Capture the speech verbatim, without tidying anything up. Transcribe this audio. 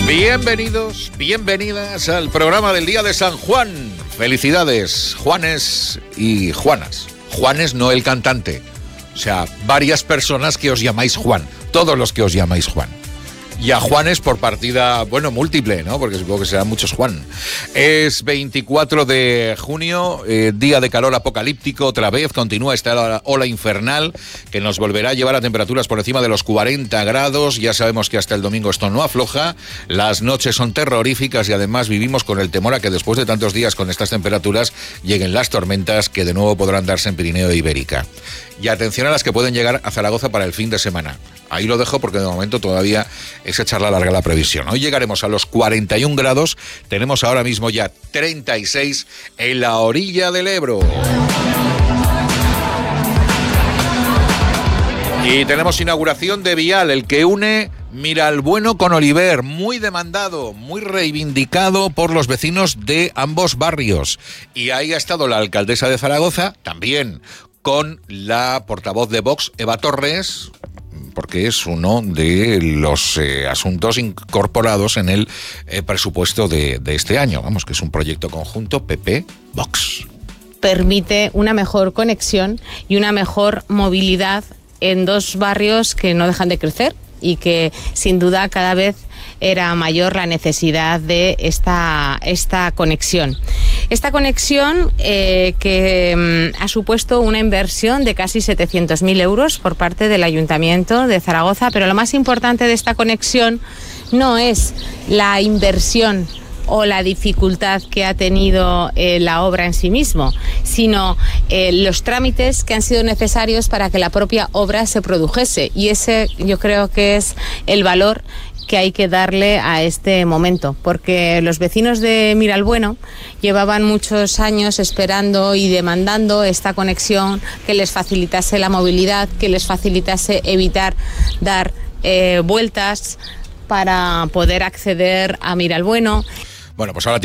Bienvenidos, bienvenidas al programa del Día de San Juan. Felicidades, Juanes y Juanas. Juanes, no el cantante. O sea, varias personas que os llamáis Juan. Todos los que os llamáis Juan. Y a Juanes por partida, bueno, múltiple, ¿no? Porque supongo que serán muchos Juan. Es veinticuatro de junio, eh, día de calor apocalíptico, otra vez continúa esta ola infernal que nos volverá a llevar a temperaturas por encima de los cuarenta grados. Ya sabemos que hasta el domingo esto no afloja, las noches son terroríficas y además vivimos con el temor a que después de tantos días con estas temperaturas lleguen las tormentas que de nuevo podrán darse en Pirineo e Ibérica. Y atención a las que pueden llegar a Zaragoza para el fin de semana. Ahí lo dejo porque de momento todavía es echarla larga la previsión. Hoy llegaremos a los cuarenta y un grados, tenemos ahora mismo ya treinta y seis en la orilla del Ebro. Y tenemos inauguración de vial, el que une Miralbueno con Oliver, muy demandado, muy reivindicado por los vecinos de ambos barrios. Y ahí ha estado la alcaldesa de Zaragoza, también con la portavoz de Vox, Eva Torres, porque es uno de los eh, asuntos incorporados en el eh, presupuesto de, de este año. Vamos, que es un proyecto conjunto P P-Vox. Permite una mejor conexión y una mejor movilidad en dos barrios que no dejan de crecer y que sin duda cada vez era mayor la necesidad de esta, esta conexión. Esta conexión eh, que mm, ha supuesto una inversión de casi setecientos mil euros por parte del Ayuntamiento de Zaragoza, pero lo más importante de esta conexión no es la inversión o la dificultad que ha tenido eh, la obra en sí mismo, sino eh, los trámites que han sido necesarios para que la propia obra se produjese. Y ese yo creo que es el valor que hay que darle a este momento, porque los vecinos de Miralbueno llevaban muchos años esperando y demandando esta conexión que les facilitase la movilidad, que les facilitase evitar dar eh, vueltas para poder acceder a Miralbueno. Bueno, pues ahora